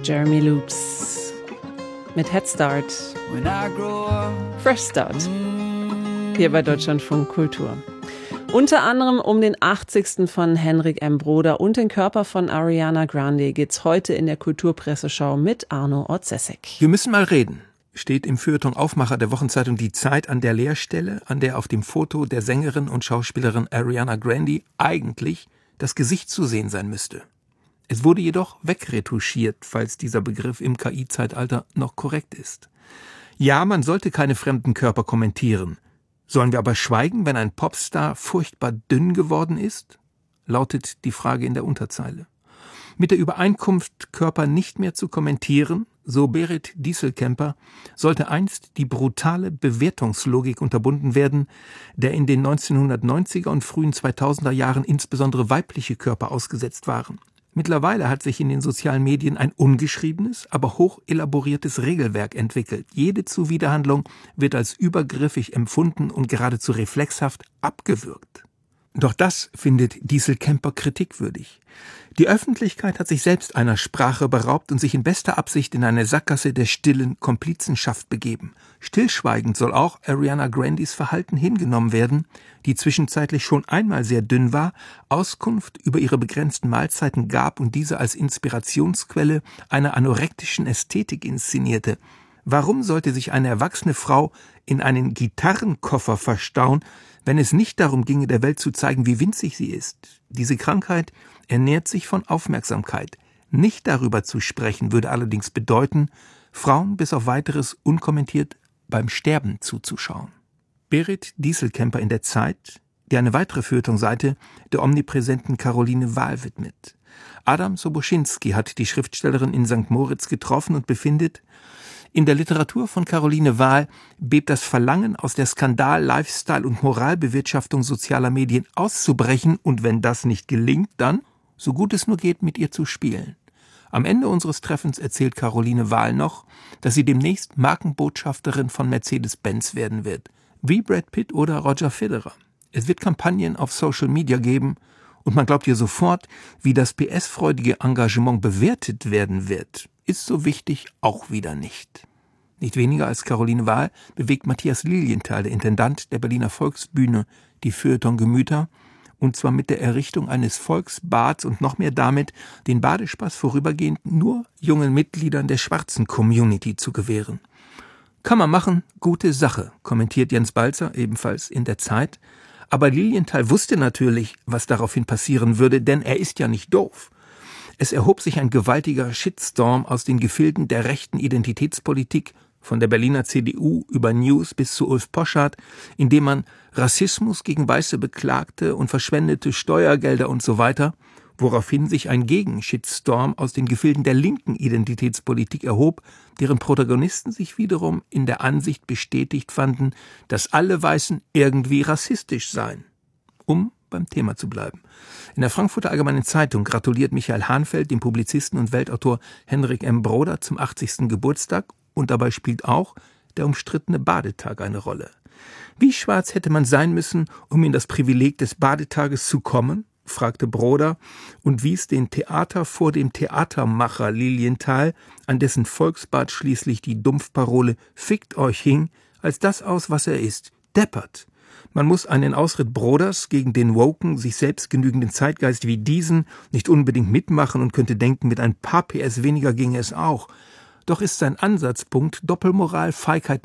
Jeremy Loops mit Head Start. Fresh Start. Hier bei Deutschlandfunk Kultur. Unter anderem um den 80. von Henrik M. Broder und den Körper von Ariana Grande geht's heute in der Kulturpresseschau mit Arno Orzesek. Wir müssen mal reden, steht im Feuilleton Aufmacher der Wochenzeitung Die Zeit an der Leerstelle, an der auf dem Foto der Sängerin und Schauspielerin Ariana Grande eigentlich das Gesicht zu sehen sein müsste. Es wurde jedoch wegretuschiert, falls dieser Begriff im KI-Zeitalter noch korrekt ist. Ja, man sollte keine fremden Körper kommentieren. Sollen wir aber schweigen, wenn ein Popstar furchtbar dünn geworden ist? Lautet die Frage in der Unterzeile. Mit der Übereinkunft, Körper nicht mehr zu kommentieren, so Berit Dieselkemper, sollte einst die brutale Bewertungslogik unterbunden werden, der in den 1990er und frühen 2000er Jahren insbesondere weibliche Körper ausgesetzt waren. Mittlerweile hat sich in den sozialen Medien ein ungeschriebenes, aber hoch elaboriertes Regelwerk entwickelt. Jede Zuwiderhandlung wird als übergriffig empfunden und geradezu reflexhaft abgewürgt. Doch das findet Dieselkemper kritikwürdig. Die Öffentlichkeit hat sich selbst einer Sprache beraubt und sich in bester Absicht in eine Sackgasse der stillen Komplizenschaft begeben. Stillschweigend soll auch Ariana Grandes Verhalten hingenommen werden, die zwischenzeitlich schon einmal sehr dünn war, Auskunft über ihre begrenzten Mahlzeiten gab und diese als Inspirationsquelle einer anorektischen Ästhetik inszenierte. Warum sollte sich eine erwachsene Frau in einen Gitarrenkoffer verstauen, wenn es nicht darum ginge, der Welt zu zeigen, wie winzig sie ist? Diese Krankheit ernährt sich von Aufmerksamkeit. Nicht darüber zu sprechen, würde allerdings bedeuten, Frauen bis auf Weiteres unkommentiert beim Sterben zuzuschauen. Berit Dieselkemper in der Zeit, die eine weitere Feuilletonseite der omnipräsenten Caroline Wahl widmet. Adam Soboschinski hat die Schriftstellerin in St. Moritz getroffen und befindet, in der Literatur von Caroline Wahl bebt das Verlangen, aus der Skandal-, Lifestyle- und Moralbewirtschaftung sozialer Medien auszubrechen und wenn das nicht gelingt, dann, so gut es nur geht, mit ihr zu spielen. Am Ende unseres Treffens erzählt Caroline Wahl noch, dass sie demnächst Markenbotschafterin von Mercedes-Benz werden wird, wie Brad Pitt oder Roger Federer. Es wird Kampagnen auf Social Media geben und man glaubt ihr sofort, wie das PS-freudige Engagement bewertet werden wird. Ist so wichtig auch wieder nicht. Nicht weniger als Caroline Wahl bewegt Matthias Lilienthal, der Intendant der Berliner Volksbühne, die Feuilleton-Gemüter, und zwar mit der Errichtung eines Volksbads und noch mehr damit, den Badespaß vorübergehend nur jungen Mitgliedern der schwarzen Community zu gewähren. Kann man machen, gute Sache, kommentiert Jens Balzer, ebenfalls in der Zeit. Aber Lilienthal wusste natürlich, was daraufhin passieren würde, denn er ist ja nicht doof. Es erhob sich ein gewaltiger Shitstorm aus den Gefilden der rechten Identitätspolitik, von der Berliner CDU über News bis zu Ulf Poschardt, in dem man Rassismus gegen Weiße beklagte und verschwendete Steuergelder und so weiter, woraufhin sich ein Gegenshitstorm aus den Gefilden der linken Identitätspolitik erhob, deren Protagonisten sich wiederum in der Ansicht bestätigt fanden, dass alle Weißen irgendwie rassistisch seien. Um beim Thema zu bleiben. In der Frankfurter Allgemeinen Zeitung gratuliert Michael Hahnfeld dem Publizisten und Weltautor Henrik M. Broder zum 80. Geburtstag und dabei spielt auch der umstrittene Badetag eine Rolle. Wie schwarz hätte man sein müssen, um in das Privileg des Badetages zu kommen? Fragte Broder und wies den Theater vor dem Theatermacher Lilienthal, an dessen Volksbad schließlich die Dumpfparole »Fickt euch« hing, als das aus, was er ist, deppert. Man muss einen Ausritt Broders gegen den woken, sich selbst genügenden Zeitgeist wie diesen nicht unbedingt mitmachen und könnte denken, mit ein paar PS weniger ginge es auch. Doch ist sein Ansatzpunkt Doppelmoral, Feigheit,